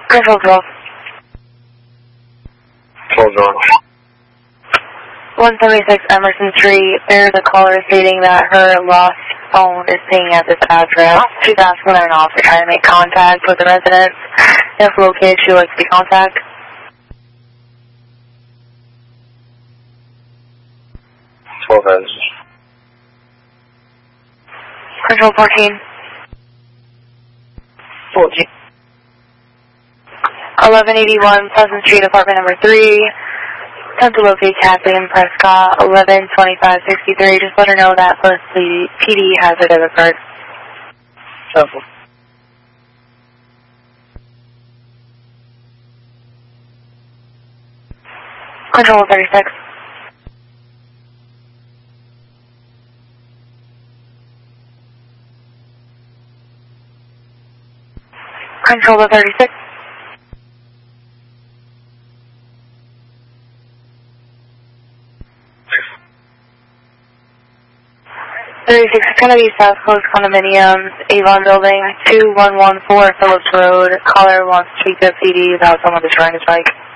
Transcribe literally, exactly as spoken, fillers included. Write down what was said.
Control twelve. twelve George. one seventy-six Emerson Street. There's a caller stating that her lost phone is pinging at this address. She's asking whether or not to try to make contact with the residents. If located, she would like to be contact. twelve heads. Control fourteen. fourteen. eleven eighty-one Pleasant Street, apartment number three. Attempt to locate Kathleen Prescott, eleven twenty-five sixty-three. Just let her know that First P D has her debit card. Simple. Control thirty-six. Control the thirty-six. thirty-six Kennedy South Coast Condominiums, Avon Building, two one one four Phillips Road. Caller wants to speak to P D about someone destroying his bike.